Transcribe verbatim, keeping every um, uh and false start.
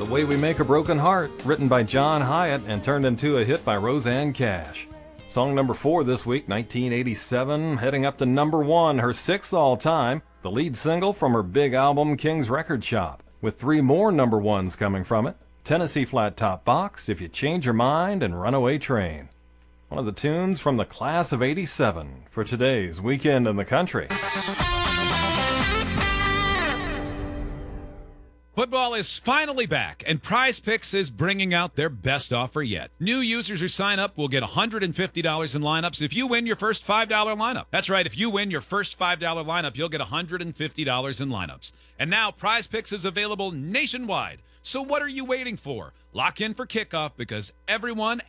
Way We Make a Broken Heart, written by John Hyatt and turned into a hit by Roseanne Cash. Song number four this week, nineteen eighty-seven, heading up to number one, her sixth all-time, the lead single from her big album King's Record Shop, with three more number ones coming from it: Tennessee Flat Top Box, If You Change Your Mind, and Runaway Train. One of the tunes from the class of eighty-seven for today's Weekend in the Country. Football is finally back, and Prize Picks is bringing out their best offer yet. New users who sign up will get one hundred fifty dollars in lineups if you win your first five dollar lineup. That's right, if you win your first five dollar lineup, you'll get one hundred fifty dollars in lineups. And now Prize Picks is available nationwide. So what are you waiting for? Lock in for kickoff because everyone